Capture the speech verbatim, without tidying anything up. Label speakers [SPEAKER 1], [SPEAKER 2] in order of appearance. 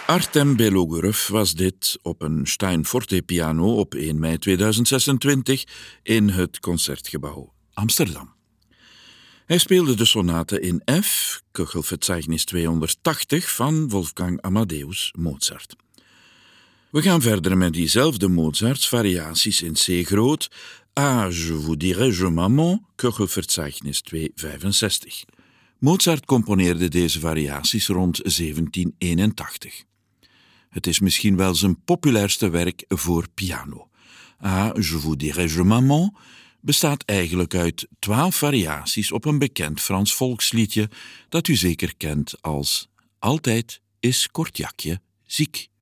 [SPEAKER 1] Artem Belogorov was dit op een Steinforte-piano op één mei tweeduizend zesentwintig in het Concertgebouw Amsterdam. Hij speelde de sonate in F, Köchelverzeichnis tweehonderdtachtig van Wolfgang Amadeus Mozart. We gaan verder met diezelfde Mozarts variaties in C groot, Ah, je vous dirai je maman, Köchelverzeichnis tweehonderdvijfenzestig. Mozart componeerde deze variaties rond zeventien eenentachtig. Het is misschien wel zijn populairste werk voor piano. Ah, je vous dirai je maman bestaat eigenlijk uit twaalf variaties op een bekend Frans volksliedje dat u zeker kent als Altijd is Kortjakje ziek.